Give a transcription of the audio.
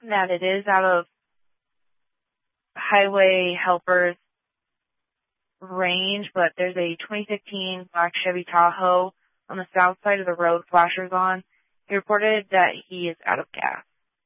that it is out of highway helpers range, but there's a 2015 black Chevy Tahoe on the south side of the road, flashers on. He reported that he is out of gas.